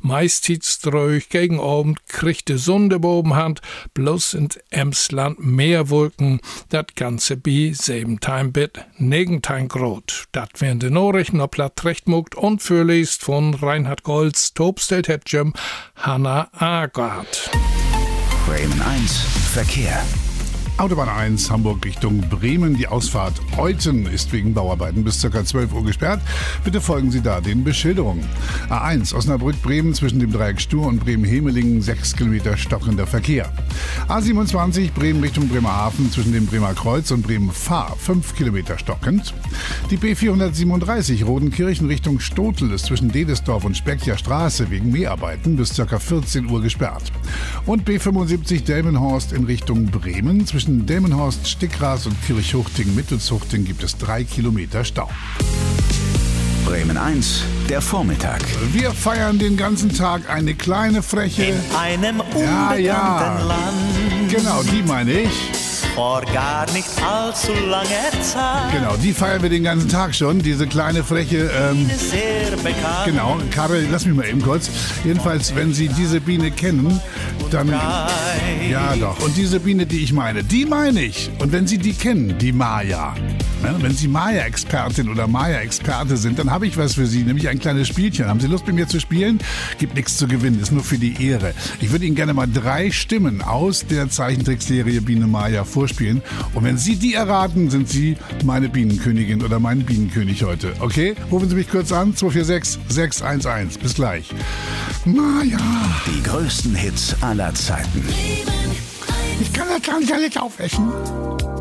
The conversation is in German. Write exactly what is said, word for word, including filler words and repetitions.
Meist hit's tröch, gegen Abend kriegt de Sonne bovenhand, bloß in Emsland mehr Wolken, dat Ganze bi siebzehn bis neunzehn Grad. Dat wären de Nachrichten, ob Platt recht muckt und vorliest von Reinhard Golz, Tobstelt Hebjem, Hanna Agard. Bremen eins Verkehr. Autobahn eins, Hamburg Richtung Bremen. Die Ausfahrt Euten ist wegen Bauarbeiten bis ca. zwölf Uhr gesperrt. Bitte folgen Sie da den Beschilderungen. A eins, Osnabrück-Bremen zwischen dem Dreieck Stur und Bremen-Hemelingen, sechs Kilometer stockender Verkehr. A siebenundzwanzig, Bremen Richtung Bremerhaven zwischen dem Bremer Kreuz und Bremen-Fahr, fünf Kilometer stockend. Die B vierhundertsiebenunddreißig, Rodenkirchen Richtung Stotel ist zwischen Dedesdorf und Speckter Straße wegen Mäharbeiten bis ca. vierzehn Uhr gesperrt. Und B fünfundsiebzig, Delmenhorst in Richtung Bremen zwischen Zwischen Delmenhorst, Stickras und Kirchhuchting-Mittelshuchting gibt es drei Kilometer Stau. Bremen eins, der Vormittag. Wir feiern den ganzen Tag eine kleine Freche. In einem unbekannten ja, ja. Land. Genau, die meine ich. Vor gar nicht allzu langer Zeit. Genau, die feiern wir den ganzen Tag schon, diese kleine Freche. Ähm, Sehr bekannt. genau, Karel, lass mich mal eben kurz. Jedenfalls, wenn Sie diese Biene kennen, dann... Ja doch, und diese Biene, die ich meine, die meine ich. Und wenn Sie die kennen, die Maja. Ne? Wenn Sie Maya-Expertin oder Maya-Experte sind, dann habe ich was für Sie, nämlich ein kleines Spielchen. Haben Sie Lust, mit mir zu spielen? Gibt nichts zu gewinnen, ist nur für die Ehre. Ich würde Ihnen gerne mal drei Stimmen aus der Zeichentrickserie Biene Maya vorspielen. Und wenn Sie die erraten, sind Sie meine Bienenkönigin oder mein Bienenkönig heute. Okay? Rufen Sie mich kurz an, zwei vier sechs, sechs eins eins. Bis gleich. Maja. Die größten Hits aller Zeiten. Ich kann das gar nicht alles aufessen.